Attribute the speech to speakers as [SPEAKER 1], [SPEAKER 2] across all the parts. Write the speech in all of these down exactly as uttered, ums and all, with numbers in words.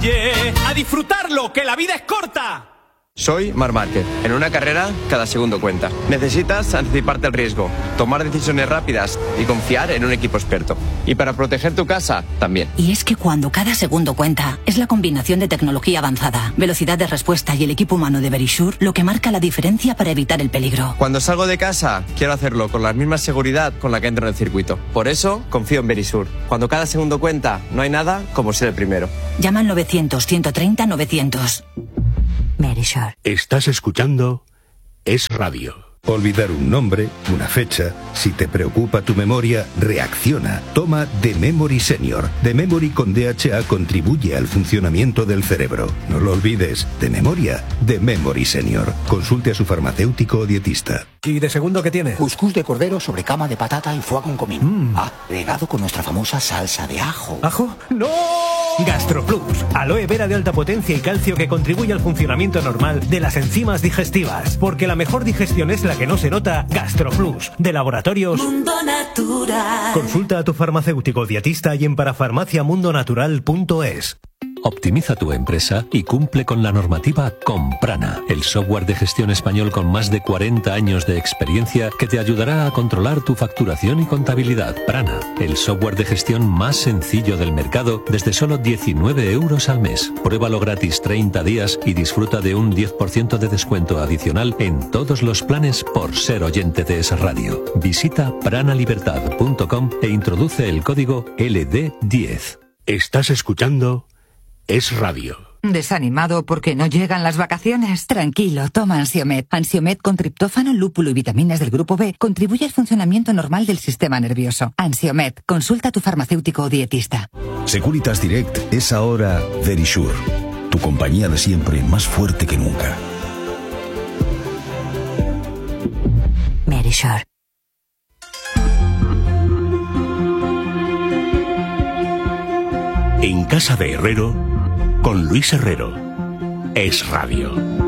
[SPEAKER 1] calle, a disfrutarlo, que la vida es corta.
[SPEAKER 2] Soy Marc Márquez. En una carrera, cada segundo cuenta. Necesitas anticiparte al riesgo, tomar decisiones rápidas y confiar en un equipo experto. Y para proteger tu casa, también.
[SPEAKER 3] Y es que cuando cada segundo cuenta, es la combinación de tecnología avanzada, velocidad de respuesta y el equipo humano de Verisure lo que marca la diferencia para evitar el peligro.
[SPEAKER 2] Cuando salgo de casa, quiero hacerlo con la misma seguridad con la que entro en el circuito. Por eso, confío en Verisure. Cuando cada segundo cuenta, no hay nada como ser el primero.
[SPEAKER 3] Llama al novecientos, ciento treinta, novecientos. Verisure.
[SPEAKER 4] Estás escuchando Es Radio.
[SPEAKER 5] Olvidar un nombre, una fecha. Si te preocupa tu memoria, reacciona. Toma The Memory Senior. The Memory con D H A contribuye al funcionamiento del cerebro. No lo olvides. De memoria, The Memory Senior. Consulte a su farmacéutico o dietista.
[SPEAKER 6] ¿Y de segundo qué tiene?
[SPEAKER 7] Cuscús de cordero sobre cama de patata y foie con comino.
[SPEAKER 6] Mm.
[SPEAKER 7] Ah, regado con nuestra famosa salsa de ajo.
[SPEAKER 6] ¿Ajo? ¡No! GastroPlus. Aloe vera de alta potencia y calcio que contribuye al funcionamiento normal de las enzimas digestivas. Porque la mejor digestión es la que no se nota. GastroPlus. De Laboratorios
[SPEAKER 8] Mundo Natural.
[SPEAKER 6] Consulta a tu farmacéutico dietista y en parafarmacia mundo natural punto es.
[SPEAKER 9] Optimiza tu empresa y cumple con la normativa Comprana, el software de gestión español con más de cuarenta años de experiencia que te ayudará a controlar tu facturación y contabilidad. Prana, el software de gestión más sencillo del mercado desde solo diecinueve euros al mes. Pruébalo gratis treinta días y disfruta de un diez por ciento de descuento adicional en todos los planes por ser oyente de Es Radio. Visita prana libertad punto com e introduce el código L D diez.
[SPEAKER 4] Estás escuchando Es Radio.
[SPEAKER 10] ¿Desanimado porque no llegan las vacaciones? Tranquilo, toma Ansiomed. Ansiomed con triptófano, lúpulo y vitaminas del grupo B contribuye al funcionamiento normal del sistema nervioso. Ansiomed, consulta a tu farmacéutico o dietista.
[SPEAKER 5] Securitas Direct es ahora Verisure. Tu compañía de siempre, más fuerte que nunca.
[SPEAKER 3] Verisure.
[SPEAKER 4] En casa de Herrero, con Luis Herrero. Es Radio.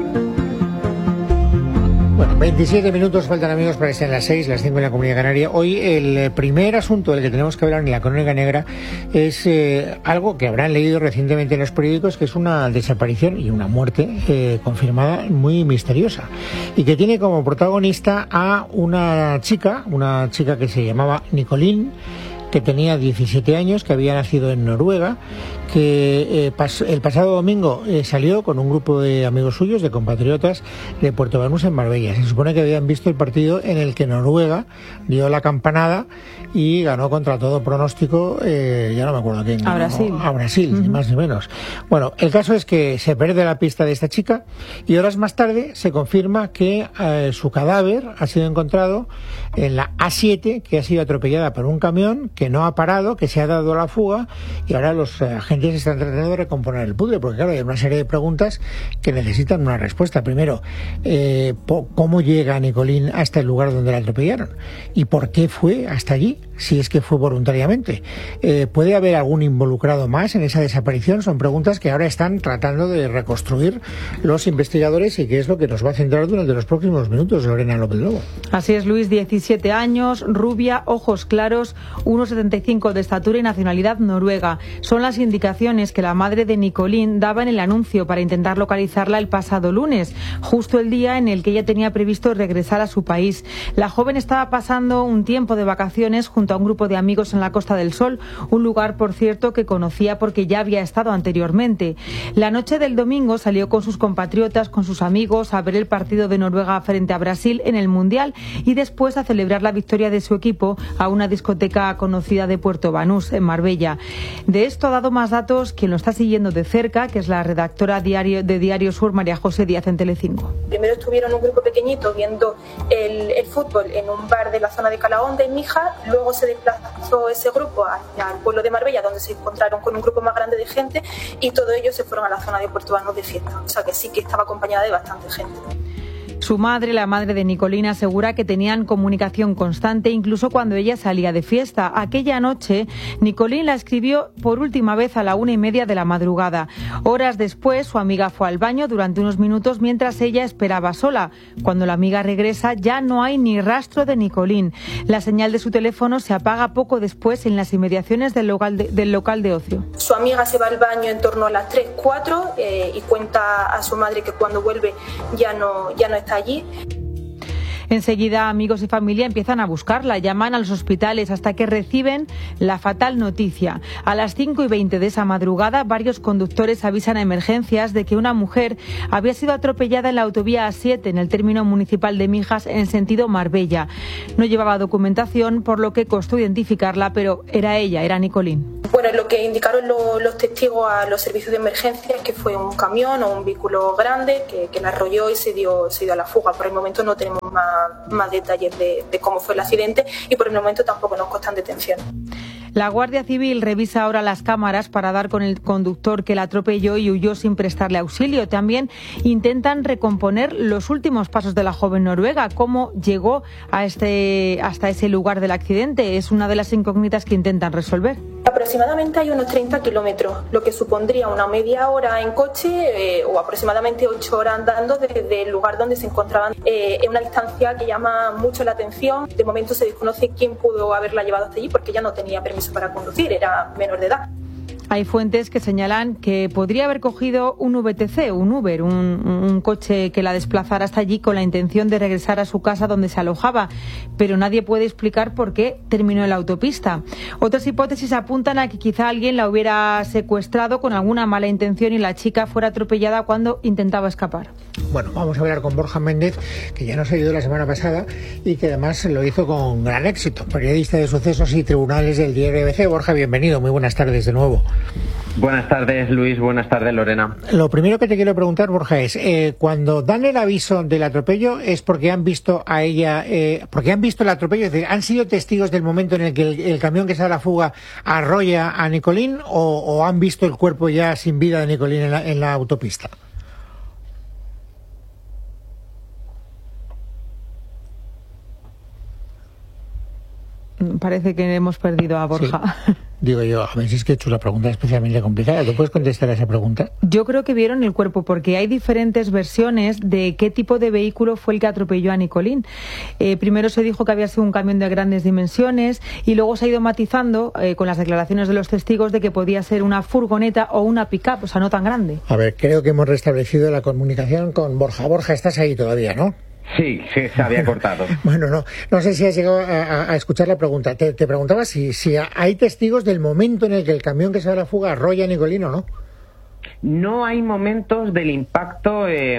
[SPEAKER 11] Bueno, veintisiete minutos faltan, amigos, para que sean las seis, las cinco en la Comunidad Canaria. Hoy el primer asunto del que tenemos que hablar en la Crónica Negra es eh, algo que habrán leído recientemente en los periódicos, que es una desaparición y una muerte eh, confirmada muy misteriosa, y que tiene como protagonista a una chica, una chica que se llamaba Nicolín, que tenía diecisiete años, que había nacido en Noruega, que eh, pas, el pasado domingo eh, salió con un grupo de amigos suyos, de compatriotas, de Puerto Banús en Marbella. Se supone que habían visto el partido en el que Noruega dio la campanada y ganó contra todo pronóstico, eh, ya no me acuerdo quién.
[SPEAKER 12] A Brasil.
[SPEAKER 11] A Brasil, uh-huh. Ni más ni menos. Bueno, el caso es que se pierde la pista de esta chica y horas más tarde se confirma que eh, su cadáver ha sido encontrado en la A siete, que ha sido atropellada por un camión que no ha parado, que se ha dado la fuga, y ahora los eh, agentes están tratando de recomponer el puzzle, porque claro, hay una serie de preguntas que necesitan una respuesta. Primero, eh, po- ¿cómo llega Nicolín hasta el lugar donde la atropellaron? ¿Y por qué fue hasta allí? Si es que fue voluntariamente. Eh, ¿Puede haber algún involucrado más en esa desaparición? Son preguntas que ahora están tratando de reconstruir los investigadores y que es lo que nos va a centrar durante los próximos minutos Lorena López Lobo.
[SPEAKER 12] Así es, Luis, diecisiete años, rubia, ojos claros, uno coma setenta y cinco de estatura y nacionalidad noruega. Son las indicaciones que la madre de Nicolín daba en el anuncio para intentar localizarla el pasado lunes, justo el día en el que ella tenía previsto regresar a su país. La joven estaba pasando un tiempo de vacaciones junto a un grupo de amigos en la Costa del Sol, un lugar, por cierto, que conocía porque ya había estado anteriormente. La noche del domingo salió con sus compatriotas, con sus amigos, a ver el partido de Noruega frente a Brasil en el Mundial y después a celebrar la victoria de su equipo a una discoteca conocida de Puerto Banús, en Marbella. De esto ha dado más datos quien lo está siguiendo de cerca, que es la redactora diario, de Diario Sur, María José Díaz, en Telecinco.
[SPEAKER 13] Primero estuvieron un grupo pequeñito viendo el, el fútbol en un bar de la zona de Calahonda, en Mija. Luego se desplazó ese grupo hacia el pueblo de Marbella, donde se encontraron con un grupo más grande de gente, y todos ellos se fueron a la zona de Puerto Banús de fiesta. O sea que sí que estaba acompañada de bastante gente.
[SPEAKER 12] Su madre, la madre de Nicolín, asegura que tenían comunicación constante incluso cuando ella salía de fiesta. Aquella noche, Nicolín la escribió por última vez a la una y media de la madrugada. Horas después, su amiga fue al baño durante unos minutos mientras ella esperaba sola. Cuando la amiga regresa, ya no hay ni rastro de Nicolín. La señal de su teléfono se apaga poco después en las inmediaciones del local de, del local de ocio.
[SPEAKER 13] Su amiga se va al baño en torno a las tres, cuatro eh, y cuenta a su madre que cuando vuelve ya no, ya no está allí.
[SPEAKER 12] Enseguida, amigos y familia empiezan a buscarla, llaman a los hospitales hasta que reciben la fatal noticia. A las cinco y veinte de esa madrugada, varios conductores avisan a emergencias de que una mujer había sido atropellada en la autovía A siete, en el término municipal de Mijas, en sentido Marbella. No llevaba documentación, por lo que costó identificarla, pero era ella, era Nicolín.
[SPEAKER 13] Bueno, lo que indicaron lo, los testigos a los servicios de emergencia es que fue un camión o un vehículo grande que, que la arrolló y se dio, se dio a la fuga. Por el momento no tenemos más más detalles de, de cómo fue el accidente y por el momento tampoco nos constan detención.
[SPEAKER 12] La Guardia Civil revisa ahora las cámaras para dar con el conductor que la atropelló y huyó sin prestarle auxilio. También intentan recomponer los últimos pasos de la joven noruega. ¿Cómo llegó a este, hasta ese lugar del accidente? Es una de las incógnitas que intentan resolver.
[SPEAKER 13] Aproximadamente hay unos treinta kilómetros, lo que supondría una media hora en coche eh, o aproximadamente ocho horas andando desde el lugar donde se encontraban. Eh, es una distancia que llama mucho la atención. De momento se desconoce quién pudo haberla llevado hasta allí porque ella no tenía permiso para conducir, era menor de edad.
[SPEAKER 12] Hay fuentes que señalan que podría haber cogido un V T C, un Uber, un, un coche que la desplazara hasta allí con la intención de regresar a su casa donde se alojaba, pero nadie puede explicar por qué terminó en la autopista. Otras hipótesis apuntan a que quizá alguien la hubiera secuestrado con alguna mala intención y la chica fuera atropellada cuando intentaba escapar.
[SPEAKER 11] Bueno, vamos a hablar con Borja Méndez, que ya nos ayudó la semana pasada y que además lo hizo con gran éxito. Periodista de sucesos y tribunales del diario A B C. Borja, bienvenido, muy buenas tardes de nuevo.
[SPEAKER 14] Buenas tardes, Luis. Buenas tardes, Lorena.
[SPEAKER 11] Lo primero que te quiero preguntar, Borja, es eh, cuando dan el aviso del atropello es porque han visto a ella, eh, porque han visto el atropello, es decir, ¿han sido testigos del momento en el que el, el camión que sale a la fuga arrolla a Nicolín o, o han visto el cuerpo ya sin vida de Nicolín en la, en la autopista?
[SPEAKER 12] Parece que hemos perdido a Borja.
[SPEAKER 11] Sí. Digo yo, a ver si es que he hecho una pregunta especialmente complicada. ¿Tú puedes contestar a esa pregunta?
[SPEAKER 12] Yo creo que vieron el cuerpo porque hay diferentes versiones de qué tipo de vehículo fue el que atropelló a Nicolín. Eh, primero se dijo que había sido un camión de grandes dimensiones y luego se ha ido matizando eh, con las declaraciones de los testigos de que podía ser una furgoneta o una pick-up, o sea, no tan grande.
[SPEAKER 11] A ver, creo que hemos restablecido la comunicación con Borja. Borja, estás ahí todavía, ¿no?
[SPEAKER 14] Sí, sí, se había cortado.
[SPEAKER 11] Bueno, no, no sé si has llegado a, a, a escuchar la pregunta. Te, te preguntaba si, si hay testigos del momento en el que el camión que se va a la fuga arrolla a Nicolín o no.
[SPEAKER 14] No hay momentos del impacto eh,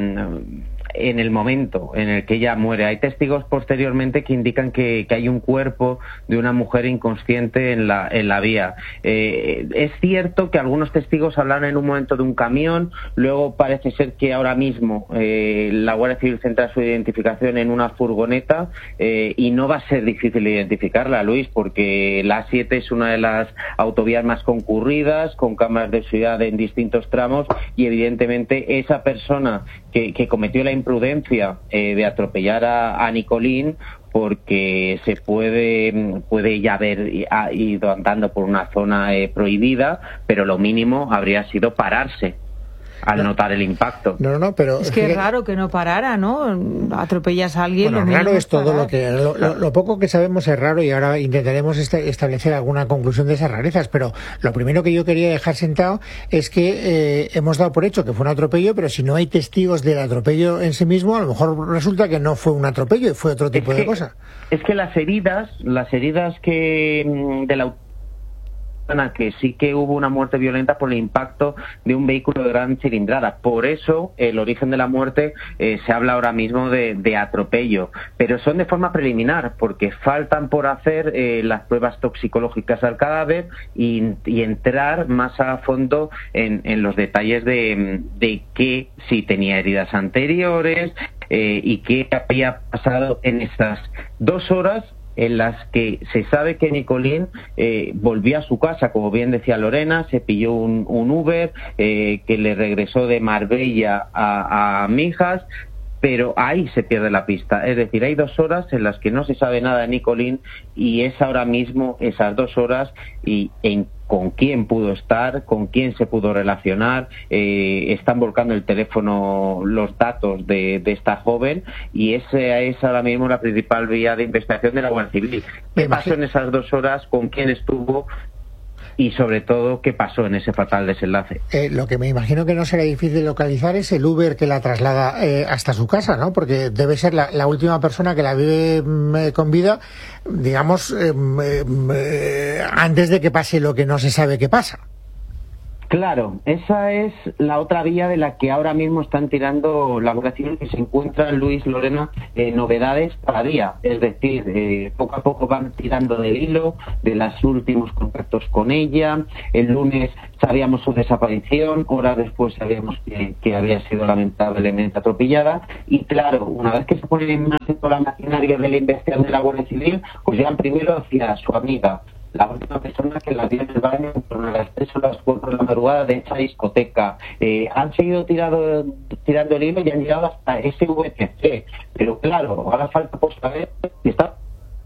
[SPEAKER 14] en el momento en el que ella muere. Hay testigos posteriormente que indican que, que hay un cuerpo de una mujer inconsciente en la, en la vía. Eh, es cierto que algunos testigos hablan en un momento de un camión, luego parece ser que ahora mismo eh, la Guardia Civil centra su identificación en una furgoneta eh, y no va a ser difícil identificarla, Luis, porque la A siete es una de las autovías más concurridas, con cámaras de seguridad en distintos tramos y evidentemente esa persona que, que cometió la imprudencia eh, de atropellar a, a Nicolín, porque se puede puede ya haber ido andando por una zona eh, prohibida, pero lo mínimo habría sido pararse al no. notar el impacto.
[SPEAKER 11] No, no, no, pero...
[SPEAKER 12] Es que
[SPEAKER 11] fíjate,
[SPEAKER 12] es raro que no parara, ¿no? Atropellas a alguien...
[SPEAKER 11] Bueno,
[SPEAKER 12] lo
[SPEAKER 11] raro es todo
[SPEAKER 12] parar.
[SPEAKER 11] lo que... Lo, lo, lo poco que sabemos es raro y ahora intentaremos este, establecer alguna conclusión de esas rarezas, pero lo primero que yo quería dejar sentado es que eh, hemos dado por hecho que fue un atropello, pero si no hay testigos del atropello en sí mismo, a lo mejor resulta que no fue un atropello y fue otro tipo
[SPEAKER 14] es que,
[SPEAKER 11] de cosa.
[SPEAKER 14] Es que las heridas, las heridas que de la que sí que hubo una muerte violenta por el impacto de un vehículo de gran cilindrada. Por eso el origen de la muerte eh, se habla ahora mismo de, de atropello, pero son de forma preliminar porque faltan por hacer eh, las pruebas toxicológicas al cadáver y, y entrar más a fondo en, en los detalles de, de que si tenía heridas anteriores eh, y qué había pasado en estas dos horas en las que se sabe que Nicolín eh, volvió a su casa, como bien decía Lorena, se pilló un, un Uber eh, que le regresó de Marbella a, a Mijas, pero ahí se pierde la pista. Es decir, hay dos horas en las que no se sabe nada de Nicolín y es ahora mismo esas dos horas y en con quién pudo estar, con quién se pudo relacionar, eh, están volcando el teléfono los datos de, de esta joven y esa es ahora mismo la principal vía de investigación de la Guardia Civil. ¿Qué pasó en esas dos horas? ¿Con quién estuvo? Y sobre todo, ¿qué pasó en ese fatal desenlace?
[SPEAKER 11] Eh, lo que me imagino que no será difícil localizar es el Uber que la traslada eh, hasta su casa, ¿no? Porque debe ser la, la última persona que la vive eh, con vida, digamos, eh, eh, antes de que pase lo que no se sabe que pasa.
[SPEAKER 14] Claro, esa es la otra vía de la que ahora mismo están tirando la Guardia Civil, que se encuentra, Luis, Lorena, eh, novedades cada día. Es decir, eh, poco a poco van tirando del hilo de los últimos contactos con ella. El lunes sabíamos su desaparición, horas después sabíamos que, que había sido lamentablemente atropellada. Y claro, una vez que se ponen en marcha toda la maquinaria de la investigación de la Guardia Civil, pues llegan primero hacia su amiga, la última persona que la vio en el baño a las tres o las cuatro de la madrugada de esa discoteca. Eh, han seguido tirado, tirando el hilo y han llegado hasta ese V T C. Pero claro, ahora falta por saber si está...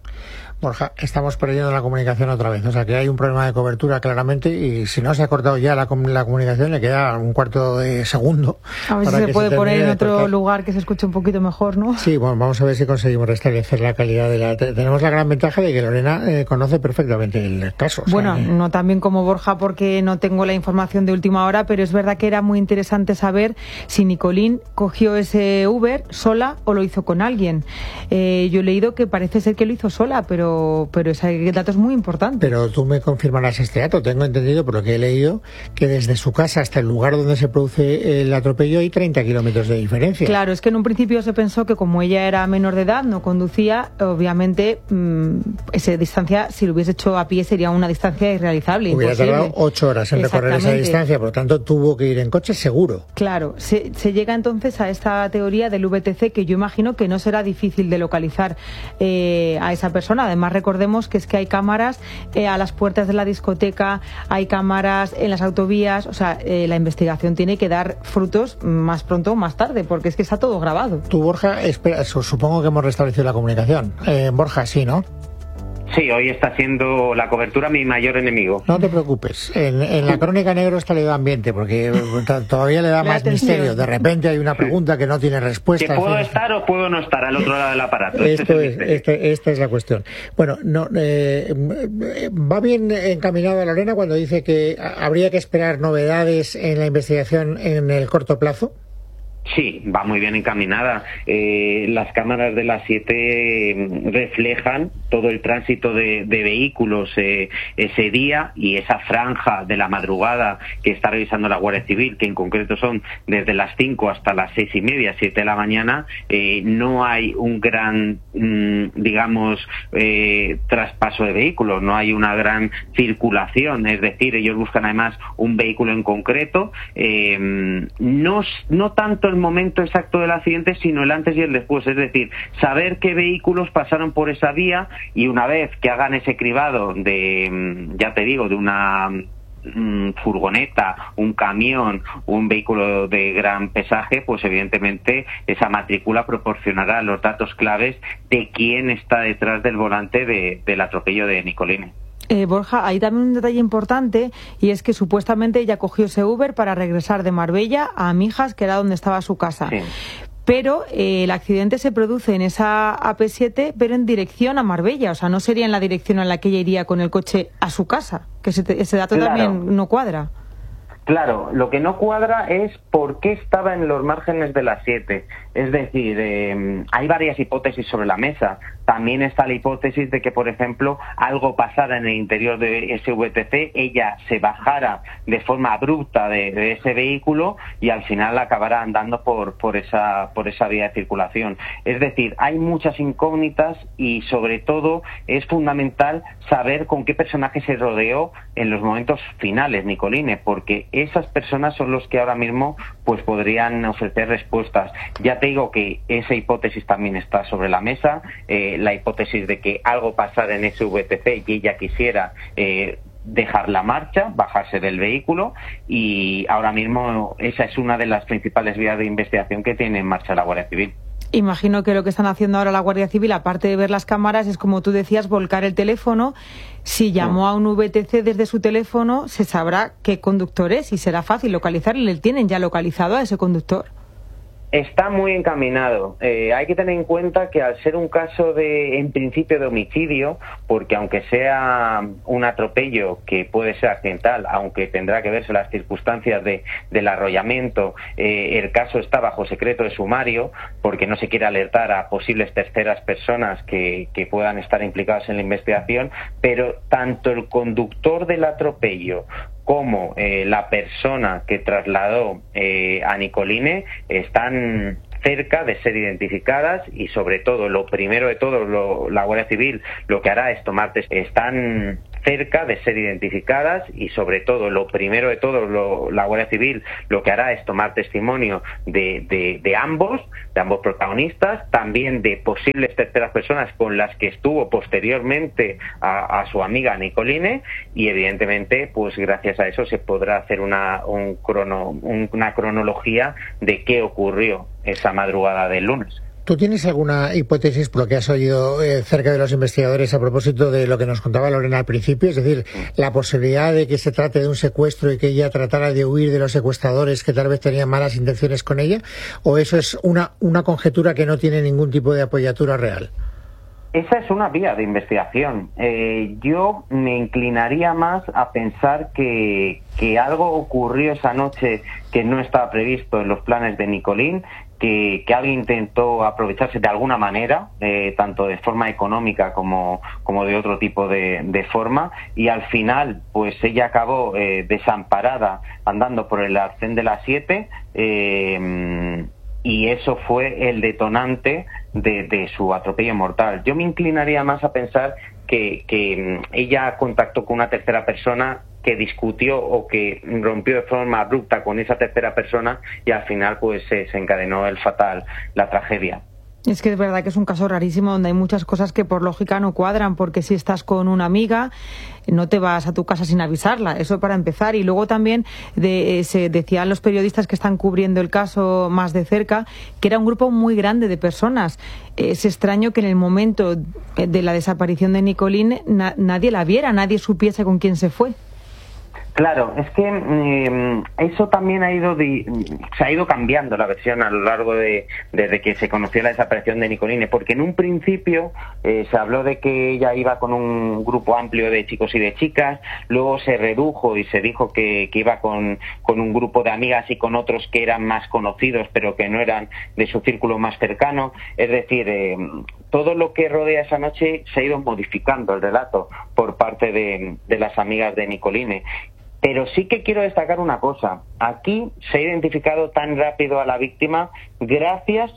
[SPEAKER 11] Borja, estamos perdiendo la comunicación otra vez, o sea que hay un problema de cobertura claramente y si no se ha cortado ya la, la comunicación le queda un cuarto de segundo.
[SPEAKER 12] A ver si se puede se poner en otro lugar que se escuche un poquito mejor, ¿no?
[SPEAKER 11] Sí, bueno, vamos a ver si conseguimos restablecer la calidad de la... Tenemos la gran ventaja de que Lorena eh, conoce perfectamente el caso.
[SPEAKER 12] Bueno,
[SPEAKER 11] o sea,
[SPEAKER 12] no tan bien como Borja porque no tengo la información de última hora, pero es verdad que era muy interesante saber si Nicolín cogió ese Uber sola o lo hizo con alguien. Eh, yo he leído que parece ser que lo hizo sola, pero pero ese dato es muy importante.
[SPEAKER 11] Pero tú me confirmarás este dato. Tengo entendido, por lo que he leído, que desde su casa hasta el lugar donde se produce el atropello hay treinta kilómetros de diferencia.
[SPEAKER 12] Claro, es que en un principio se pensó que como ella era menor de edad, no conducía, obviamente mmm, esa distancia, si lo hubiese hecho a pie, sería una distancia irrealizable.
[SPEAKER 11] Hubiera
[SPEAKER 12] imposible.
[SPEAKER 11] tardado ocho horas en recorrer esa distancia, por lo tanto tuvo que ir en coche seguro.
[SPEAKER 12] Claro, se, se llega entonces a esta teoría del V T C que yo imagino que no será difícil de localizar eh, a esa persona. Además, recordemos que es que hay cámaras eh, a las puertas de la discoteca, hay cámaras en las autovías, o sea, eh, la investigación tiene que dar frutos más pronto o más tarde, porque es que está todo grabado.
[SPEAKER 11] Tú, Borja, espera, supongo que hemos restablecido la comunicación. Eh, Borja, sí, ¿no?
[SPEAKER 14] Sí, hoy está siendo la cobertura mi mayor enemigo.
[SPEAKER 11] No te preocupes. En, en la crónica negro está le da ambiente, porque todavía le da más misterio. De repente hay una pregunta que no tiene respuesta.
[SPEAKER 14] Que puedo estar o puedo no estar al otro lado del aparato.
[SPEAKER 11] Esto es, es este, esta es la cuestión. Bueno, no, eh, va bien encaminada Lorena cuando dice que habría que esperar novedades en la investigación en el corto plazo.
[SPEAKER 14] Sí, va muy bien encaminada. Eh, las cámaras de las siete reflejan todo el tránsito de, de vehículos eh, ese día y esa franja de la madrugada que está revisando la Guardia Civil, que en concreto son desde las cinco hasta las seis y media, siete de la mañana. Eh, no hay un gran, mmm, digamos, eh, traspaso de vehículos, no hay una gran circulación. Es decir, ellos buscan además un vehículo en concreto. Eh, no, no tanto el momento exacto del accidente, sino el antes y el después, es decir, saber qué vehículos pasaron por esa vía y una vez que hagan ese cribado de, ya te digo, de una mm, furgoneta, un camión, un vehículo de gran pesaje, pues evidentemente esa matrícula proporcionará los datos claves de quién está detrás del volante de, del atropello de Nicolín.
[SPEAKER 12] Eh, Borja, hay también un detalle importante y es que supuestamente ella cogió ese Uber para regresar de Marbella a Mijas, que era donde estaba su casa. Sí. Pero eh, el accidente se produce en esa A P siete, pero en dirección a Marbella. O sea, no sería en la dirección en la que ella iría con el coche a su casa. Que ese, ese dato claro. también no cuadra.
[SPEAKER 14] Claro, lo que no cuadra es por qué estaba en los márgenes de las siete. Es decir, eh, hay varias hipótesis sobre la mesa. También está la hipótesis de que, por ejemplo, algo pasara en el interior de ese V T C, ella se bajara de forma abrupta de, de ese vehículo y al final acabara andando por, por, esa, por esa vía de circulación. Es decir, hay muchas incógnitas y, sobre todo, es fundamental saber con qué personaje se rodeó en los momentos finales, Nicolín, porque esas personas son los que ahora mismo pues podrían ofrecer respuestas. Ya te digo que esa hipótesis también está sobre la mesa, eh, la hipótesis de que algo pasara en ese V T C y ella quisiera eh, dejar la marcha, bajarse del vehículo, y ahora mismo esa es una de las principales vías de investigación que tiene en marcha la Guardia Civil.
[SPEAKER 12] Imagino que lo que están haciendo ahora la Guardia Civil, aparte de ver las cámaras, es, como tú decías, volcar el teléfono. Si llamó a un V T C desde su teléfono, se sabrá qué conductor es y será fácil localizarle. ¿Le tienen ya localizado a ese conductor?
[SPEAKER 14] Está muy encaminado. Eh, hay que tener en cuenta que al ser un caso de, en principio, de homicidio, porque aunque sea un atropello que puede ser accidental, aunque tendrá que verse las circunstancias de, del arrollamiento, eh, el caso está bajo secreto de sumario, porque no se quiere alertar a posibles terceras personas que, que puedan estar implicadas en la investigación, pero tanto el conductor del atropello como eh, la persona que trasladó eh, a Nicoline están cerca de ser identificadas y, sobre todo, lo primero de todo, lo, la Guardia Civil lo que hará es tomar tes- están cerca de ser identificadas y, sobre todo, lo primero de todo, lo, la Guardia Civil lo que hará es tomar testimonio de, de, de ambos, de ambos protagonistas, también de posibles terceras personas con las que estuvo posteriormente a, a su amiga Nicoline, y evidentemente, pues gracias a eso se podrá hacer una, un crono, un, una cronología de qué ocurrió esa madrugada del lunes.
[SPEAKER 11] ¿Tú tienes alguna hipótesis por lo que has oído eh, cerca de los investigadores a propósito de lo que nos contaba Lorena al principio? Es decir, la posibilidad de que se trate de un secuestro y que ella tratara de huir de los secuestradores que tal vez tenían malas intenciones con ella, ¿o eso es una, una conjetura que no tiene ningún tipo de apoyatura real?
[SPEAKER 14] Esa es una vía de investigación. Eh, yo me inclinaría más a pensar que, que algo ocurrió esa noche que no estaba previsto en los planes de Nicoline, que, que alguien intentó aprovecharse de alguna manera, eh, tanto de forma económica como, como de otro tipo de, de forma, y al final pues ella acabó eh, desamparada andando por el arcén de las siete, eh, y eso fue el detonante de, de su atropello mortal. Yo me inclinaría más a pensar que, que ella contactó con una tercera persona, que discutió o que rompió de forma abrupta con esa tercera persona, y al final pues se desencadenó el fatal, la tragedia.
[SPEAKER 12] Es que es verdad que es un caso rarísimo donde hay muchas cosas que por lógica no cuadran, porque si estás con una amiga no te vas a tu casa sin avisarla, eso para empezar. Y luego también de, se decían los periodistas que están cubriendo el caso más de cerca que era un grupo muy grande de personas. Es extraño que en el momento de la desaparición de Nicoline na, nadie la viera, nadie supiese con quién se fue.
[SPEAKER 14] Claro, es que eh, eso también ha ido de, se ha ido cambiando la versión a lo largo de desde que se conoció la desaparición de Nicoline, porque en un principio eh, se habló de que ella iba con un grupo amplio de chicos y de chicas, luego se redujo y se dijo que, que iba con, con un grupo de amigas y con otros que eran más conocidos pero que no eran de su círculo más cercano. Es decir, eh, todo lo que rodea esa noche se ha ido modificando el relato por parte de, de las amigas de Nicoline. Pero sí que quiero destacar una cosa. Aquí se ha identificado tan rápido a la víctima gracias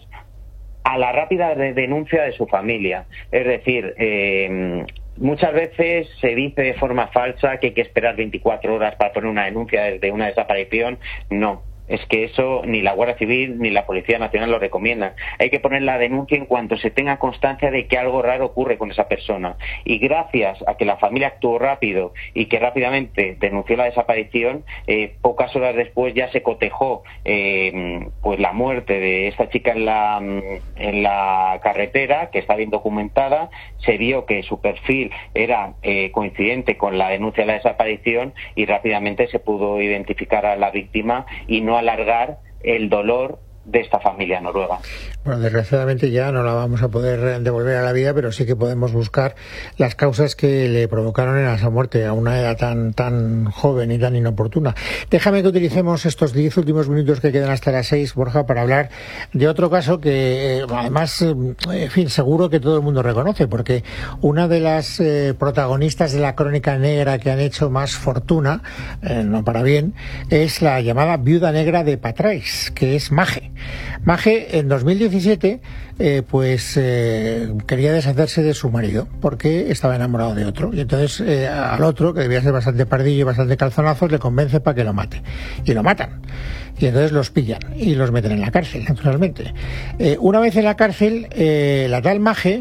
[SPEAKER 14] a la rápida denuncia de su familia. Es decir, eh, muchas veces se dice de forma falsa que hay que esperar veinticuatro horas para poner una denuncia de una desaparición. No. Es que eso ni la Guardia Civil ni la Policía Nacional lo recomiendan. Hay que poner la denuncia en cuanto se tenga constancia de que algo raro ocurre con esa persona. Y gracias a que la familia actuó rápido y que rápidamente denunció la desaparición, eh, pocas horas después ya se cotejó eh, pues la muerte de esta chica en la, en la carretera, que está bien documentada. Se vio que su perfil era eh, coincidente con la denuncia de la desaparición y rápidamente se pudo identificar a la víctima y no alargar el dolor de esta familia noruega.
[SPEAKER 11] Bueno, desgraciadamente ya no la vamos a poder devolver a la vida, pero sí que podemos buscar las causas que le provocaron en esa muerte a una edad tan tan joven y tan inoportuna. Déjame que utilicemos estos diez últimos minutos que quedan hasta las seis, Borja, para hablar de otro caso que, eh, además, eh, en fin, seguro que todo el mundo reconoce, porque una de las eh, protagonistas de la crónica negra que han hecho más fortuna, eh, no para bien, es la llamada viuda negra de Patrais, que es Mage. Mage, en dos mil diecisiete, eh, pues eh, quería deshacerse de su marido porque estaba enamorado de otro, y entonces eh, al otro, que debía ser bastante pardillo y bastante calzonazos, le convence para que lo mate, y lo matan, y entonces los pillan y los meten en la cárcel, naturalmente. Eh, una vez en la cárcel, eh, la tal Mage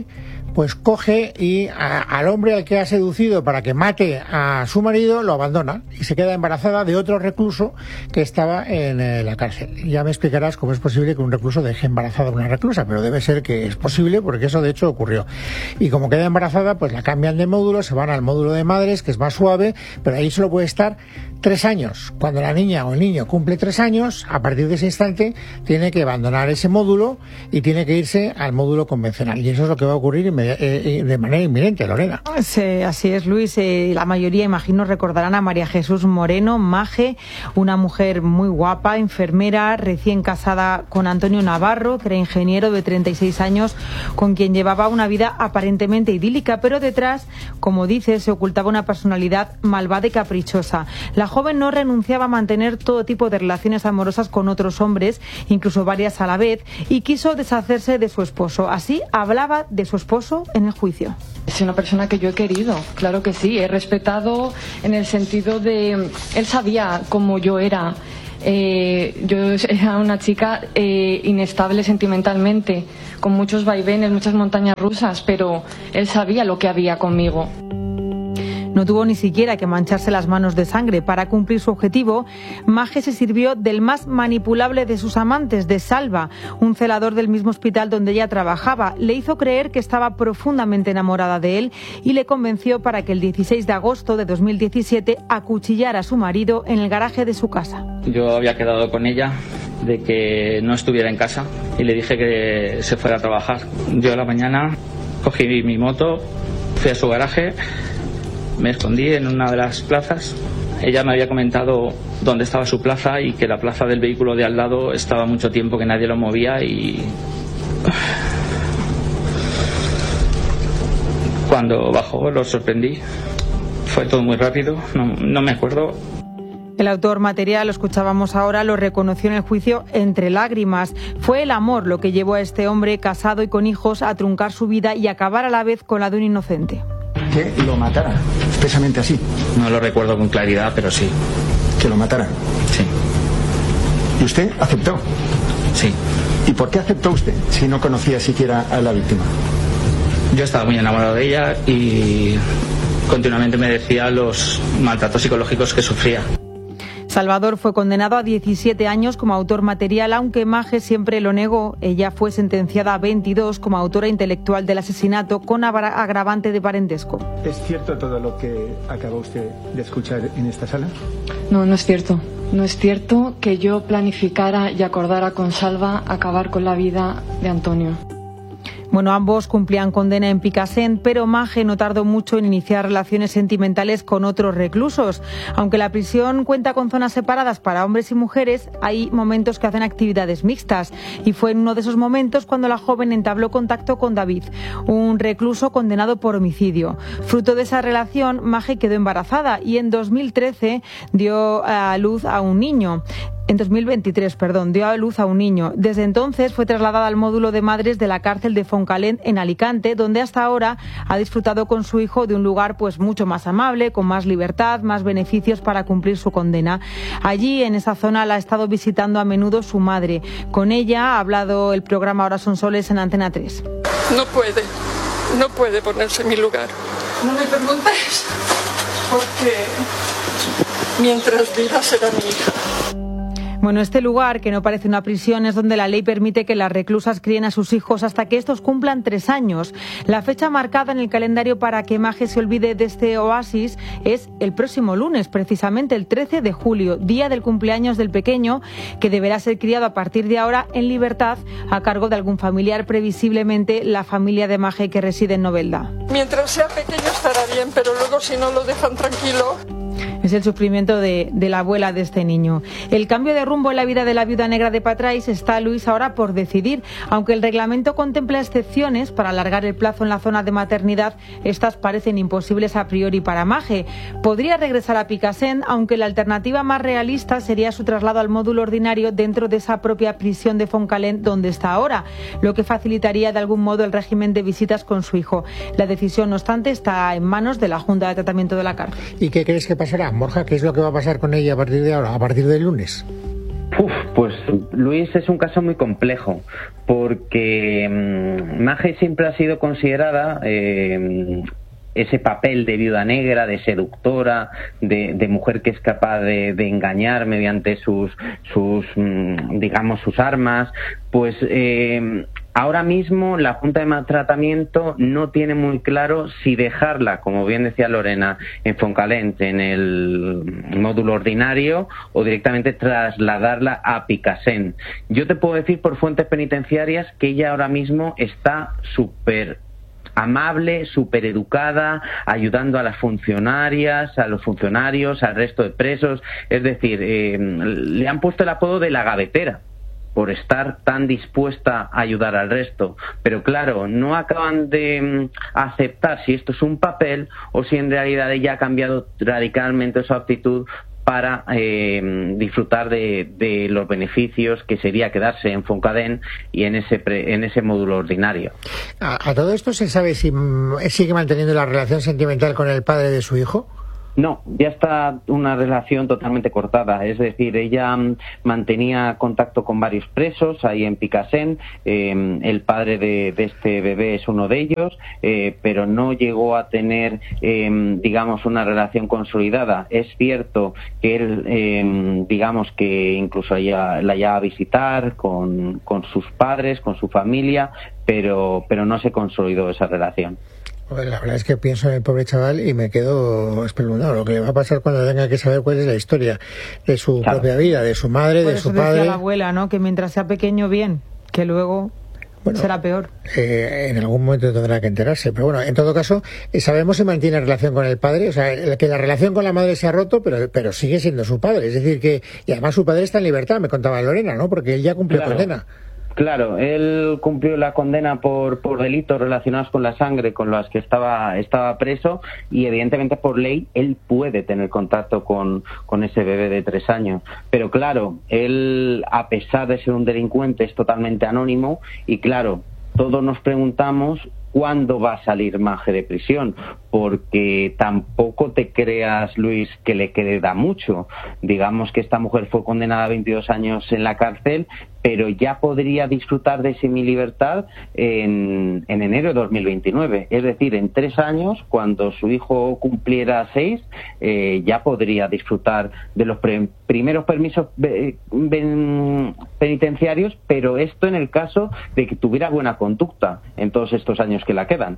[SPEAKER 11] pues coge y a, al hombre al que ha seducido para que mate a su marido lo abandona y se queda embarazada de otro recluso que estaba en eh, la cárcel. Ya me explicarás cómo es posible que un recluso deje embarazada a una reclusa, pero debe ser que es posible porque eso de hecho ocurrió. Y como queda embarazada, pues la cambian de módulo, se van al módulo de madres, que es más suave, pero ahí solo puede estar tres años. Cuando la niña o el niño cumple tres años, a partir de ese instante tiene que abandonar ese módulo y tiene que irse al módulo convencional. Y eso es lo que va a ocurrir de manera inminente, Lorena.
[SPEAKER 12] Sí, así es, Luis. Eh, la mayoría, imagino, recordarán a María Jesús Moreno, Maje, una mujer muy guapa, enfermera, recién casada con Antonio Navarro, que era ingeniero de treinta y seis años, con quien llevaba una vida aparentemente idílica, pero detrás, como dice, se ocultaba una personalidad malvada y caprichosa. La joven no renunciaba a mantener todo tipo de relaciones amorosas con otros hombres, incluso varias a la vez, y quiso deshacerse de su esposo. Así hablaba de su esposo en el juicio.
[SPEAKER 15] Es una persona que yo he querido, claro que sí, he respetado en el sentido de... Él sabía cómo yo era. Eh, yo era una chica eh, inestable sentimentalmente, con muchos vaivenes, muchas montañas rusas, pero él sabía lo que había conmigo.
[SPEAKER 12] No tuvo ni siquiera que mancharse las manos de sangre. Para cumplir su objetivo, Maje se sirvió del más manipulable de sus amantes, de Salva, un celador del mismo hospital donde ella trabajaba. Le hizo creer que estaba profundamente enamorada de él y le convenció para que el dieciséis de agosto de dos mil diecisiete acuchillara a su marido en el garaje de su casa.
[SPEAKER 16] Yo había quedado con ella de que no estuviera en casa y le dije que se fuera a trabajar. Yo a la mañana cogí mi moto, fui a su garaje, me escondí en una de las plazas. Ella me había comentado dónde estaba su plaza y que la plaza del vehículo de al lado estaba mucho tiempo que nadie lo movía y... Cuando bajó lo sorprendí. Fue todo muy rápido, no, no me acuerdo.
[SPEAKER 12] El autor material, lo escuchábamos ahora, lo reconoció en el juicio entre lágrimas. Fue el amor lo que llevó a este hombre casado y con hijos a truncar su vida y acabar a la vez con la de un inocente.
[SPEAKER 17] Que lo matara, expresamente así.
[SPEAKER 16] No lo recuerdo con claridad, pero sí.
[SPEAKER 17] ¿Que lo matara?
[SPEAKER 16] Sí.
[SPEAKER 17] ¿Y usted aceptó?
[SPEAKER 16] Sí.
[SPEAKER 17] ¿Y por qué aceptó usted si no conocía siquiera a la víctima?
[SPEAKER 16] Yo estaba muy enamorado de ella y continuamente me decía los maltratos psicológicos que sufría.
[SPEAKER 12] Salvador fue condenado a diecisiete años como autor material, aunque Maje siempre lo negó. Ella fue sentenciada a veintidós como autora intelectual del asesinato con agravante de parentesco.
[SPEAKER 17] ¿Es cierto todo lo que acaba usted de escuchar en esta sala?
[SPEAKER 15] No, no es cierto. No es cierto que yo planificara y acordara con Salva acabar con la vida de Antonio.
[SPEAKER 12] Bueno, ambos cumplían condena en Picassent, pero Maje no tardó mucho en iniciar relaciones sentimentales con otros reclusos. Aunque la prisión cuenta con zonas separadas para hombres y mujeres, hay momentos que hacen actividades mixtas. Y fue en uno de esos momentos cuando la joven entabló contacto con David, un recluso condenado por homicidio. Fruto de esa relación, Maje quedó embarazada y en dos mil trece dio a luz a un niño. En dos mil veintitrés, perdón, dio a luz a un niño. Desde entonces fue trasladada al módulo de madres de la cárcel de Foncalén en Alicante, donde hasta ahora ha disfrutado con su hijo de un lugar pues mucho más amable, con más libertad, más beneficios para cumplir su condena. Allí, en esa zona, la ha estado visitando a menudo su madre. Con ella ha hablado el programa Ahora son soles en Antena tres.
[SPEAKER 18] No puede, no puede ponerse en mi lugar. No me preguntes, porque mientras viva será mi hija.
[SPEAKER 12] Bueno, este lugar, que no parece una prisión, es donde la ley permite que las reclusas críen a sus hijos hasta que estos cumplan tres años. La fecha marcada en el calendario para que Maje se olvide de este oasis es el próximo lunes, precisamente el trece de julio, día del cumpleaños del pequeño, que deberá ser criado a partir de ahora en libertad a cargo de algún familiar, previsiblemente la familia de Maje que reside en Novelda.
[SPEAKER 18] Mientras sea pequeño estará bien, pero luego si no lo dejan tranquilo...
[SPEAKER 12] Es el sufrimiento de, de la abuela de este niño. El cambio de rumbo en la vida de la viuda negra de Patrais está, Luis, ahora por decidir. Aunque el reglamento contempla excepciones para alargar el plazo en la zona de maternidad, estas parecen imposibles a priori para Maje. Podría regresar a Picassent, aunque la alternativa más realista sería su traslado al módulo ordinario dentro de esa propia prisión de Foncalén donde está ahora, lo que facilitaría de algún modo el régimen de visitas con su hijo. La decisión, no obstante, está en manos de la Junta de Tratamiento de la Cárcel.
[SPEAKER 11] ¿Y qué crees que pasará, Borja? ¿Qué es lo que va a pasar con ella a partir de ahora, a partir del lunes?
[SPEAKER 14] Uf, pues Luis es un caso muy complejo porque mmm, Maje siempre ha sido considerada eh, ese papel de viuda negra, de seductora, de, de mujer que es capaz de, de engañar mediante sus, sus mmm, digamos, sus armas. Pues eh, ahora mismo la Junta de Maltratamiento no tiene muy claro si dejarla, como bien decía Lorena, en Foncalent, en el módulo ordinario, o directamente trasladarla a Picassent. Yo te puedo decir por fuentes penitenciarias que ella ahora mismo está súper amable, súper educada, ayudando a las funcionarias, a los funcionarios, al resto de presos. Es decir, eh, le han puesto el apodo de la gavetera por estar tan dispuesta a ayudar al resto. Pero claro, no acaban de mm, aceptar si esto es un papel o si en realidad ella ha cambiado radicalmente su actitud para eh, disfrutar de, de los beneficios que sería quedarse en Foncadén y en ese pre, en ese módulo ordinario.
[SPEAKER 11] ¿A, a todo esto se sabe si sigue manteniendo la relación sentimental con el padre de su hijo?
[SPEAKER 14] No, ya está una relación totalmente cortada. Es decir, ella um, mantenía contacto con varios presos ahí en Picassent. Eh, el padre de, de este bebé es uno de ellos, eh, pero no llegó a tener, eh, digamos, una relación consolidada. Es cierto que él, eh, digamos, que incluso ella, la llevaba a visitar con, con sus padres, con su familia, pero, pero no se consolidó esa relación.
[SPEAKER 11] La verdad es que pienso en el pobre chaval y me quedo espeluznado. Lo que le va a pasar cuando tenga que saber cuál es la historia de su claro. propia vida, de su madre,
[SPEAKER 12] Por
[SPEAKER 11] de
[SPEAKER 12] eso
[SPEAKER 11] su padre.
[SPEAKER 12] Decía la abuela, ¿no? Que mientras sea pequeño, bien, que luego bueno, será peor.
[SPEAKER 11] Eh, en algún momento tendrá que enterarse. Pero bueno, en todo caso, sabemos si mantiene relación con el padre. O sea, que la relación con la madre se ha roto, pero, pero sigue siendo su padre. Es decir, que y además su padre está en libertad, me contaba Lorena, ¿no? Porque él ya cumplió
[SPEAKER 14] claro.
[SPEAKER 11] condena.
[SPEAKER 14] Claro, él cumplió la condena por, por delitos relacionados con la sangre con los que estaba, estaba preso y evidentemente por ley él puede tener contacto con, con ese bebé de tres años. Pero claro, él a pesar de ser un delincuente es totalmente anónimo y claro, todos nos preguntamos cuándo va a salir Maje de prisión, porque tampoco te creas, Luis, que le queda mucho. Digamos que esta mujer fue condenada a veintidós años en la cárcel, pero ya podría disfrutar de semilibertad en, en enero de dos mil veintinueve. Es decir, en tres años, cuando su hijo cumpliera seis, eh, ya podría disfrutar de los pre- primeros permisos be- ben- penitenciarios, pero esto en el caso de que tuviera buena conducta en todos estos años que la quedan.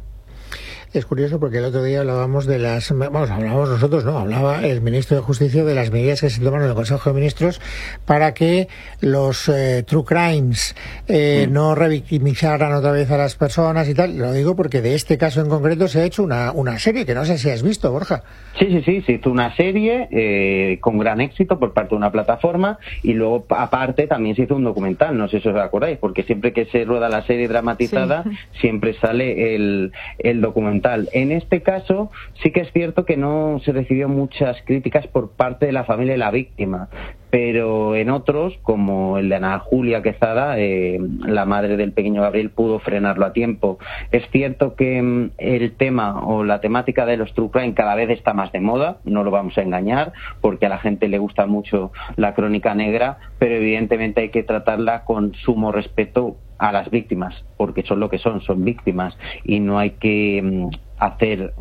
[SPEAKER 11] Es curioso porque el otro día hablábamos de las... Vamos, hablábamos nosotros, no, hablaba el ministro de Justicia de las medidas que se tomaron en el Consejo de Ministros para que los eh, true crimes eh, mm. no revictimizaran otra vez a las personas y tal. Lo digo porque de este caso en concreto se ha hecho una, una serie que no sé si has visto, Borja.
[SPEAKER 14] Sí, sí, sí, se hizo una serie eh, con gran éxito por parte de una plataforma y luego aparte también se hizo un documental, no sé si os acordáis, porque siempre que se rueda la serie dramatizada sí. siempre sale el, el documental. En este caso sí que es cierto que no se recibió muchas críticas por parte de la familia de la víctima, pero en otros, como el de Ana Julia Quezada, eh, la madre del pequeño Gabriel, pudo frenarlo a tiempo. Es cierto que mm, el tema o la temática de los true crime cada vez está más de moda, no lo vamos a engañar, porque a la gente le gusta mucho la crónica negra, pero evidentemente hay que tratarla con sumo respeto a las víctimas, porque son lo que son, son víctimas, y no hay que mm, hacer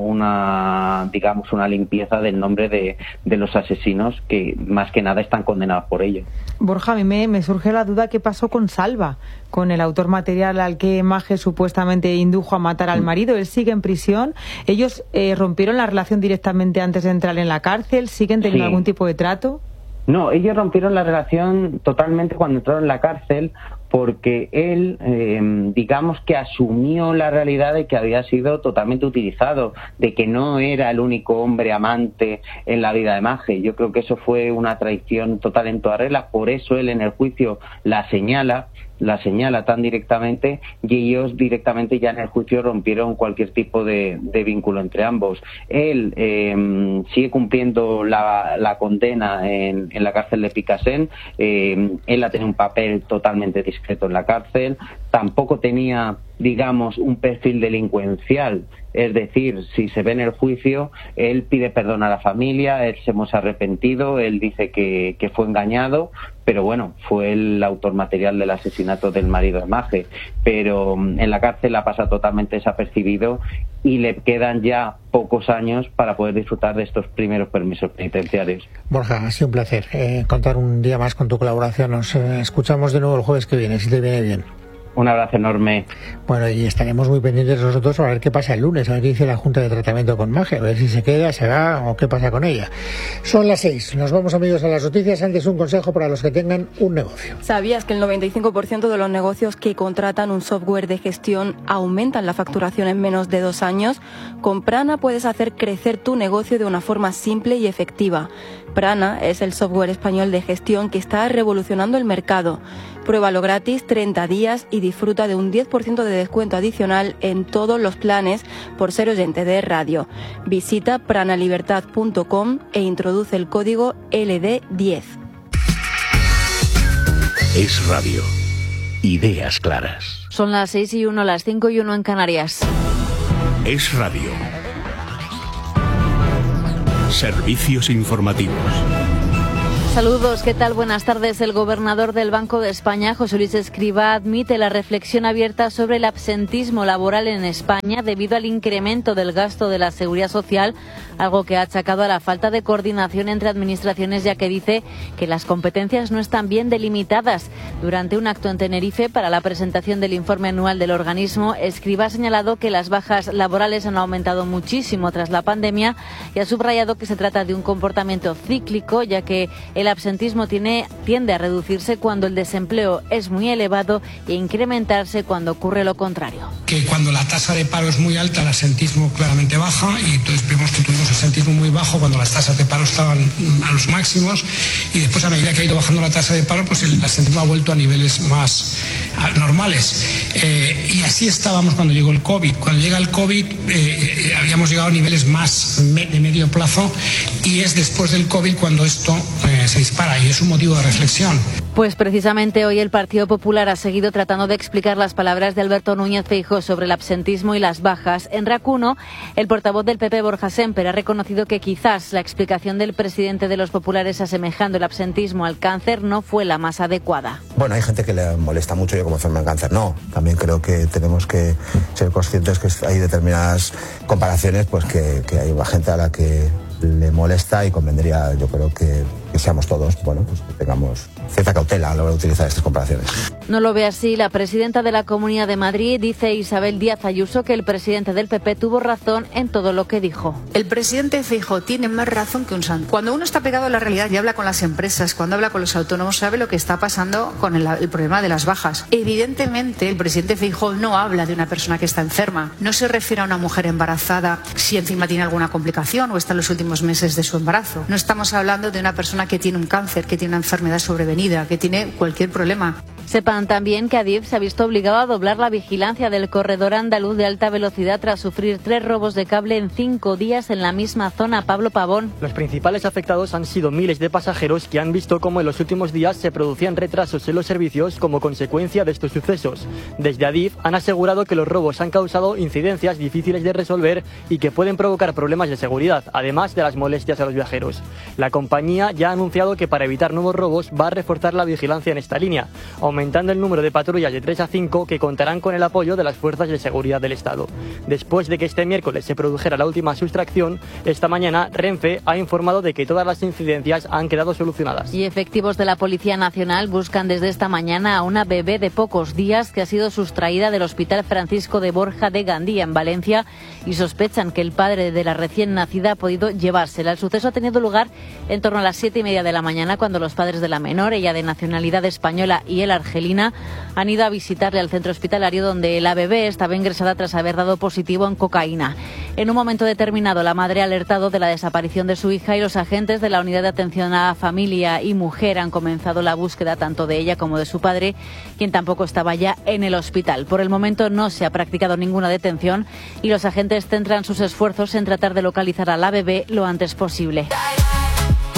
[SPEAKER 14] una, digamos, una limpieza del nombre de, de los asesinos que más que nada están condenados por ello.
[SPEAKER 12] Borja, a mí me, me surge la duda qué pasó con Salva, con el autor material al que Maje supuestamente indujo a matar al marido. Él sigue en prisión. Ellos eh, rompieron la relación directamente antes de entrar en la cárcel. ¿Siguen teniendo sí. algún tipo de trato?
[SPEAKER 14] No, ellos rompieron la relación totalmente cuando entraron en la cárcel, porque él, eh, digamos que asumió la realidad de que había sido totalmente utilizado, de que no era el único hombre amante en la vida de Maje. Yo creo que eso fue una traición total en toda regla, por eso él en el juicio la señala, la señala tan directamente, y ellos directamente ya en el juicio rompieron cualquier tipo de, de vínculo entre ambos. Él eh, sigue cumpliendo la, la condena en, en la cárcel de Picassent. Eh, él ha tenido un papel totalmente discreto en la cárcel. tampoco tenía, digamos, un perfil delincuencial. Es decir, si se ve en el juicio, él pide perdón a la familia, él se hemos arrepentido, él dice que, que fue engañado, pero bueno, fue el autor material del asesinato del marido de Maje. Pero en la cárcel la pasa totalmente desapercibido y le quedan ya pocos años para poder disfrutar de estos primeros permisos penitenciarios.
[SPEAKER 11] Borja, ha sido un placer eh, contar un día más con tu colaboración. Nos eh, escuchamos de nuevo el jueves que viene, si te viene bien.
[SPEAKER 14] Un abrazo enorme.
[SPEAKER 11] Bueno, y estaremos muy pendientes nosotros a ver qué pasa el lunes, a ver qué dice la Junta de Tratamiento con Maje, a ver si se queda, se va o qué pasa con ella. Son las seis. Nos vamos, amigos, a las noticias. Antes, un consejo para los que tengan un negocio.
[SPEAKER 19] ¿Sabías que el noventa y cinco por ciento de los negocios que contratan un software de gestión aumentan la facturación en menos de dos años? Con Prana puedes hacer crecer tu negocio de una forma simple y efectiva. Prana es el software español de gestión que está revolucionando el mercado. Pruébalo gratis treinta días y disfruta de un diez por ciento de descuento adicional en todos los planes por ser oyente de radio. Visita pranalibertad punto com e introduce el código L D diez.
[SPEAKER 4] Es Radio. Ideas claras.
[SPEAKER 20] Son las seis y uno, las cinco y uno en Canarias.
[SPEAKER 4] Es Radio. Servicios informativos.
[SPEAKER 20] Saludos, ¿qué tal? Buenas tardes. El gobernador del Banco de España, José Luis Escrivá, admite la reflexión abierta sobre el absentismo laboral en España debido al incremento del gasto de la Seguridad Social, algo que ha achacado a la falta de coordinación entre administraciones, ya que dice que las competencias no están bien delimitadas. Durante un acto en Tenerife para la presentación del informe anual del organismo, Escrivá ha señalado que las bajas laborales han aumentado muchísimo tras la pandemia y ha subrayado que se trata de un comportamiento cíclico, ya que el El absentismo tiene, tiende a reducirse cuando el desempleo es muy elevado e incrementarse cuando ocurre lo contrario.
[SPEAKER 21] Que cuando la tasa de paro es muy alta, el absentismo claramente baja, y entonces vemos que tuvimos absentismo muy bajo cuando las tasas de paro estaban a los máximos, y después, a medida que ha ido bajando la tasa de paro, pues el absentismo ha vuelto a niveles más normales. Eh, y así estábamos cuando llegó el COVID. Cuando llega el COVID eh, habíamos llegado a niveles más me, de medio plazo, y es después del COVID cuando esto eh, se dispara, y es un motivo de reflexión.
[SPEAKER 20] Pues precisamente hoy el Partido Popular ha seguido tratando de explicar las palabras de Alberto Núñez Feijóo sobre el absentismo y las bajas. En RAC uno, el portavoz del P P, Borja Sémper, ha reconocido que quizás la explicación del presidente de los populares asemejando el absentismo al cáncer no fue la más adecuada.
[SPEAKER 22] Bueno, hay gente que le molesta mucho yo como enferma en cáncer. No, también creo que tenemos que ser conscientes que hay determinadas comparaciones, pues que, que hay gente a la que le molesta, y convendría, yo creo que, que seamos todos, bueno, pues que tengamos cierta cautela a la hora de utilizar estas comparaciones.
[SPEAKER 20] No lo ve así la presidenta de la Comunidad de Madrid, dice Isabel Díaz Ayuso, que el presidente del P P tuvo razón en todo lo que dijo.
[SPEAKER 23] El presidente Feijóo tiene más razón que un santo. Cuando uno está pegado a la realidad y habla con las empresas, cuando habla con los autónomos, sabe lo que está pasando con el, el problema de las bajas. Evidentemente, el presidente Feijóo no habla de una persona que está enferma, no se refiere a una mujer embarazada si encima tiene alguna complicación o está en los últimos meses de su embarazo. No estamos hablando de una persona que tiene un cáncer, que tiene una enfermedad sobrevenida, que tiene cualquier problema.
[SPEAKER 20] Sepan también que Adif se ha visto obligado a doblar la vigilancia del corredor andaluz de alta velocidad tras sufrir tres robos de cable en cinco días en la misma zona. Pablo Pavón.
[SPEAKER 24] Los principales afectados han sido miles de pasajeros que han visto cómo en los últimos días se producían retrasos en los servicios como consecuencia de estos sucesos. Desde Adif han asegurado que los robos han causado incidencias difíciles de resolver y que pueden provocar problemas de seguridad, además de las molestias a los viajeros. La compañía ya ha anunciado que para evitar nuevos robos va a reforzar la vigilancia en esta línea, aumentando el número de patrullas de tres a cinco que contarán con el apoyo de las fuerzas de seguridad del Estado. Después de que este miércoles se produjera la última sustracción, esta mañana Renfe ha informado de que todas las incidencias han quedado solucionadas.
[SPEAKER 20] Y efectivos de la Policía Nacional buscan desde esta mañana a una bebé de pocos días que ha sido sustraída del Hospital Francisco de Borja de Gandía, en Valencia, y sospechan que el padre de la recién nacida ha podido llevársela. El suceso ha tenido lugar en torno a las siete y media de la mañana, cuando los padres de la menor, ella de nacionalidad española y él argelina, han ido a visitarle al centro hospitalario, donde la bebé estaba ingresada tras haber dado positivo en cocaína. En un momento determinado, la madre ha alertado de la desaparición de su hija, y los agentes de la Unidad de Atención a Familia y Mujer han comenzado la búsqueda tanto de ella como de su padre, quien tampoco estaba ya en el hospital. Por el momento no se ha practicado ninguna detención y los agentes centran sus esfuerzos en tratar de localizar a la bebé lo antes posible.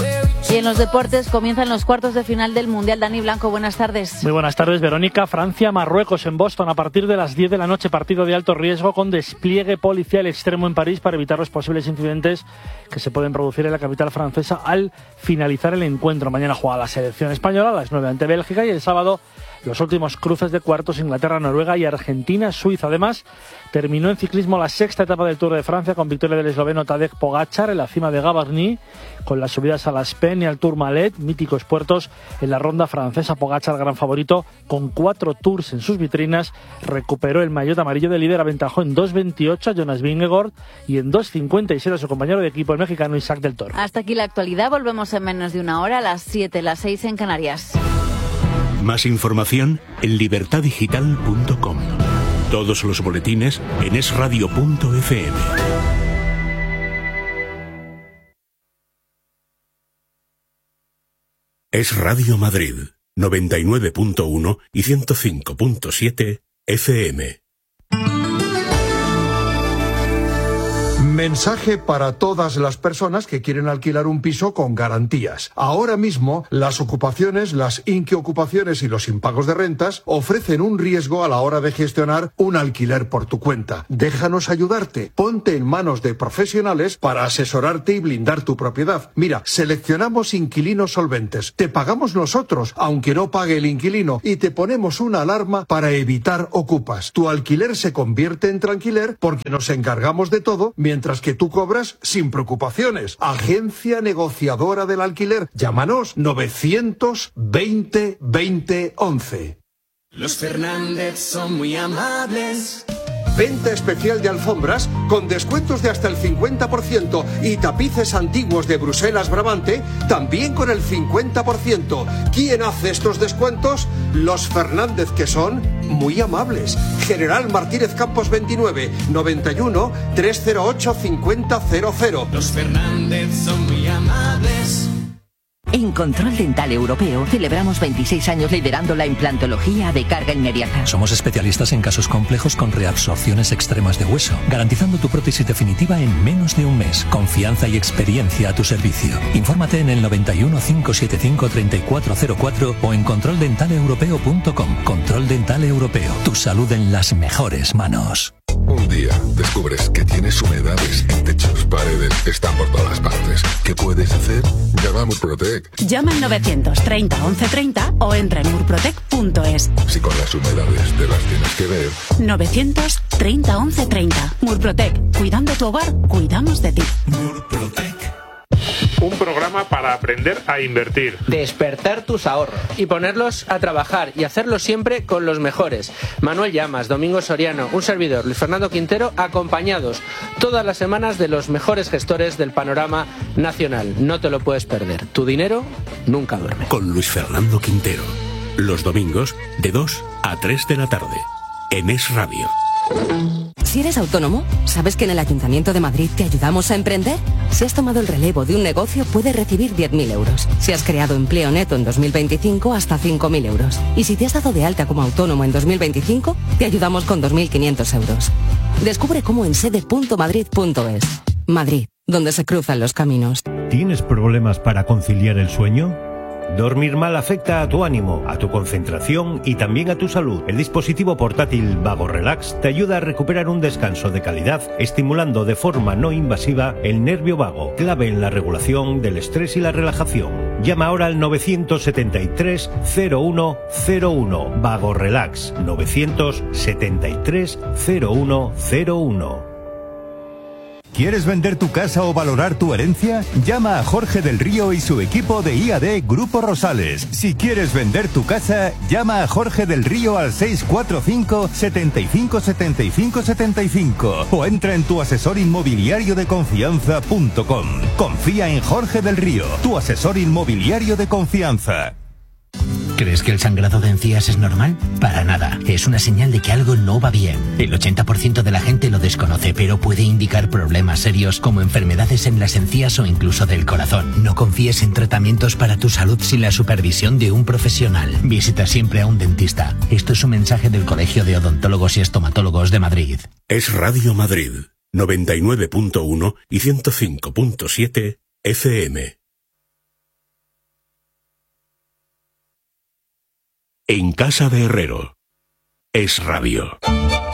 [SPEAKER 20] Y en los deportes comienzan los cuartos de final del Mundial. Dani Blanco, buenas tardes.
[SPEAKER 1] Muy buenas tardes, Verónica. Francia-Marruecos en Boston a partir de las diez de la noche. Partido de alto riesgo con despliegue policial extremo en París para evitar los posibles incidentes que se pueden producir en la capital francesa al finalizar el encuentro. Mañana juega la selección española a las nueve ante Bélgica y el sábado los últimos cruces de cuartos: Inglaterra-Noruega y Argentina-Suiza. Además, terminó en ciclismo la sexta etapa del Tour de Francia con victoria del esloveno Tadej Pogačar en la cima de Gavarnie, con las subidas a las Pen y al Tourmalet, míticos puertos en la ronda francesa. Pogačar, gran favorito, con cuatro Tours en sus vitrinas, recuperó el maillot amarillo de líder, aventajó en dos veintiocho a Jonas Vingegaard y en dos cincuenta y siete a su compañero de equipo, el mexicano Isaac del Toro.
[SPEAKER 20] Hasta aquí la actualidad, volvemos en menos de una hora, a las siete, las seis en Canarias.
[SPEAKER 4] Más información en libertad digital punto com. Todos los boletines en es radio punto efe eme. Es Radio Madrid, noventa y nueve punto uno y ciento cinco punto siete efe eme.
[SPEAKER 2] Mensaje para todas las personas que quieren alquilar un piso con garantías. Ahora mismo, las ocupaciones, las inquiocupaciones y los impagos de rentas ofrecen un riesgo a la hora de gestionar un alquiler por tu cuenta. Déjanos ayudarte. Ponte en manos de profesionales para asesorarte y blindar tu propiedad. Mira, seleccionamos inquilinos solventes. Te pagamos nosotros, aunque no pague el inquilino, y te ponemos una alarma para evitar ocupas. Tu alquiler se convierte en tranquiler porque nos encargamos de todo, mientras que tú cobras sin preocupaciones. Agencia negociadora del alquiler. Llámanos novecientos veinte veinte once.
[SPEAKER 7] Los Fernández son muy amables.
[SPEAKER 2] Venta especial de alfombras con descuentos de hasta el cincuenta por ciento y tapices antiguos de Bruselas Brabante también con el cincuenta por ciento. ¿Quién hace estos descuentos? Los Fernández, que son muy amables. General Martínez Campos veintinueve, noventa y uno, trescientos ocho, cincuenta cero cero.
[SPEAKER 7] Los Fernández son muy amables.
[SPEAKER 8] En Control Dental Europeo celebramos veintiséis años liderando la implantología de carga inmediata.
[SPEAKER 9] Somos especialistas en casos complejos con reabsorciones extremas de hueso, garantizando tu prótesis definitiva en menos de un mes. Confianza y experiencia a tu servicio. Infórmate en el noventa y uno, cinco siete cinco, treinta y cuatro cero cuatro o en control dental europeo punto com. Control Dental Europeo. Tu salud en las mejores manos.
[SPEAKER 25] Un día descubres que tienes humedades en techos, paredes, están por todas partes. ¿Qué puedes hacer? Llama a Murprotec.
[SPEAKER 26] Llama al novecientos treinta once treinta o entra en murprotec punto es.
[SPEAKER 25] Si con las humedades te las tienes que ver.
[SPEAKER 26] novecientos treinta once treinta. Murprotec. Cuidando tu hogar, cuidamos de ti.
[SPEAKER 25] Murprotec.
[SPEAKER 27] Un programa para aprender a invertir.
[SPEAKER 28] Despertar tus ahorros y ponerlos a trabajar y hacerlo siempre con los mejores. Manuel Llamas, Domingo Soriano, un servidor, Luis Fernando Quintero, acompañados todas las semanas de los mejores gestores del panorama nacional. No te lo puedes perder. Tu dinero nunca duerme.
[SPEAKER 4] Con Luis Fernando Quintero. Los domingos de dos a tres de la tarde. En Es Radio.
[SPEAKER 29] Si eres autónomo, ¿sabes que en el Ayuntamiento de Madrid te ayudamos a emprender? Si has tomado el relevo de un negocio, puedes recibir diez mil euros. Si has creado empleo neto en dos mil veinticinco, hasta cinco mil euros. Y si te has dado de alta como autónomo en dos mil veinticinco, te ayudamos con dos mil quinientos euros. Descubre cómo en sede punto madrid punto es. Madrid, donde se cruzan los caminos.
[SPEAKER 30] ¿Tienes problemas para conciliar el sueño? Dormir mal afecta a tu ánimo, a tu concentración y también a tu salud. El dispositivo portátil Vago Relax te ayuda a recuperar un descanso de calidad, estimulando de forma no invasiva el nervio vago, clave en la regulación del estrés y la relajación. Llama ahora al novecientos setenta y tres, cero uno cero uno. Vago Relax, novecientos setenta y tres, cero uno cero uno.
[SPEAKER 5] ¿Quieres vender tu casa o valorar tu herencia? Llama a Jorge del Río y su equipo de I A D Grupo Rosales. Si quieres vender tu casa, llama a Jorge del Río al seis cuatro cinco, setenta y cinco, setenta y cinco, setenta y cinco o entra en tu asesor inmobiliario de confianza punto com. Confía en Jorge del Río, tu asesor inmobiliario de confianza.
[SPEAKER 31] ¿Crees que el sangrado de encías es normal? Para nada, es una señal de que algo no va bien. El ochenta por ciento de la gente lo desconoce, pero puede indicar problemas serios como enfermedades en las encías o incluso del corazón. No confíes en tratamientos para tu salud sin la supervisión de un profesional. Visita siempre a un dentista. Esto es un mensaje del Colegio de Odontólogos y Estomatólogos de Madrid.
[SPEAKER 4] Es Radio Madrid, noventa y nueve punto uno y ciento cinco punto siete efe eme. En casa de Herrero. Es Radio.